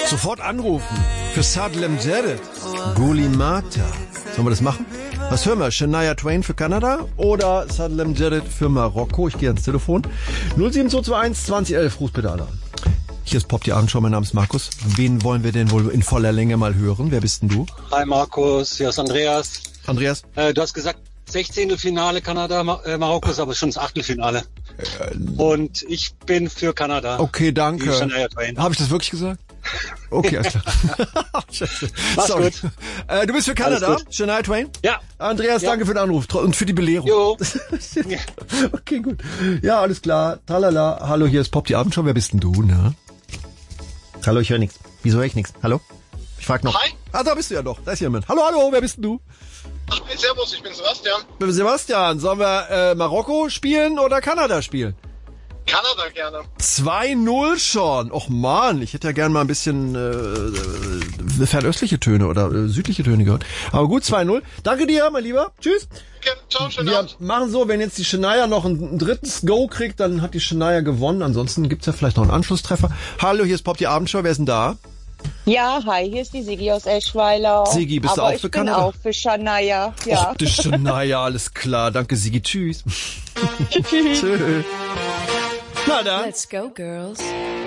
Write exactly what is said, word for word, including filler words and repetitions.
Sofort anrufen. Für Sadlem Jared. Gulimata. Sollen wir das machen? Was hören wir? Shania Twain für Kanada oder Sadlem Jared für Marokko? Ich gehe ans Telefon. null sieben zwei zwei eins zwanzig elf. Ruf bitte alle an. Hier ist Pop die Abendschau. Mein Name ist Markus. Wen wollen wir denn wohl in voller Länge mal hören? Wer bist denn du? Hi Markus, hier ist Andreas. Andreas? Äh, du hast gesagt Sechzehntelfinale Kanada, Mar- äh, Marokko ist aber schon das Achtelfinale. Und ich bin für Kanada. Okay, danke. Shania Twain. Habe ich das wirklich gesagt? Okay, alles klar. Mach's Sorry. gut. Äh, du bist für Kanada, Alles gut. Shania Twain? Ja. Andreas, Ja. danke für den Anruf tro- und für die Belehrung. Jo. Okay, gut. Ja, alles klar. Talala. Hallo, hier ist Pop die Abendschau. Wer bist denn du, ne? Hallo, ich höre nichts. Wieso höre ich nichts? Hallo? Ich frag noch. Hi. Ah, da bist du ja doch. Da ist jemand. Hallo, hallo, wer bist denn du? Hey, servus, ich bin Sebastian. Sebastian, sollen wir äh, Marokko spielen oder Kanada spielen? Kanada gerne. zwei null schon. Och man, ich hätte ja gern mal ein bisschen äh, fernöstliche Töne oder äh, südliche Töne gehört. Aber gut, zwei null. Danke dir, mein Lieber. Tschüss. Okay, ciao, schönen Wir Abend. machen so, wenn jetzt die Shania noch ein, ein drittes Go kriegt, dann hat die Shania gewonnen. Ansonsten gibt's ja vielleicht noch einen Anschlusstreffer. Hallo, hier ist Pop die Abendschau. Wer ist denn da? Ja, hi, hier ist die Sigi aus Eschweiler. Sigi, bist du Aber auch für ich Kanada? bin auch für Shania, ja. Och, die Shania, alles klar. Danke, Sigi. Tschüss. Tschüss. Na dann. Let's go, girls.